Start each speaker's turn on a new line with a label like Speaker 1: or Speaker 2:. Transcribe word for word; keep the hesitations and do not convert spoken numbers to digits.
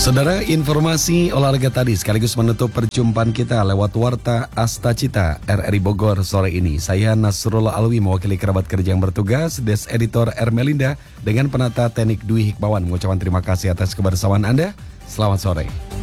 Speaker 1: Saudara, informasi olahraga tadi sekaligus menutup perjumpaan kita lewat Warta Asta Cita R R I Bogor sore ini. Saya Nasrullah Alwi mewakili kerabat kerja yang bertugas, Des Editor Ermelinda dengan penata teknik Dwi Hikmawan mengucapkan terima kasih atas kebersamaan Anda. Selamat sore.